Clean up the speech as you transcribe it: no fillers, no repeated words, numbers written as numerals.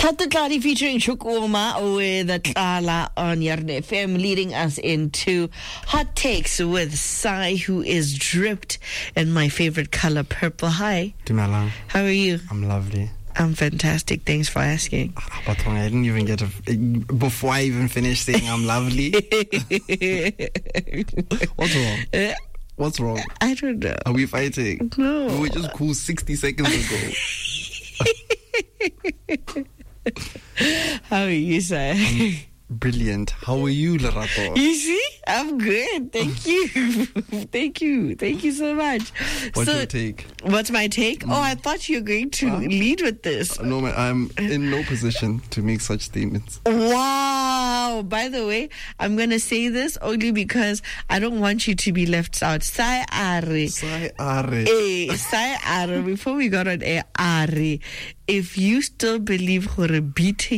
Katutlari featuring Chukuma with Tlala on Yarne FM, leading us into Hot Takes with Sai, who is dripped in my favorite color, purple. Hi. Dumelang. How are you? I'm lovely. I'm fantastic. Thanks for asking. But I didn't even get before I even finished saying I'm lovely. What's wrong? What's wrong? I don't know. Are we fighting? No. We were just cool 60 seconds ago. How are you, Sai? Brilliant. How are you, Lerato? You see? I'm good. Thank you. Thank you. Thank you so much. What's your take? What's my take? Oh, I thought you were going to lead with this. No, I'm in no position to make such statements. Wow. By the way, I'm going to say this only because I don't want you to be left out. Sai Are. Sai Are. Sai Are. Before we got on air, Are. If you still believe beating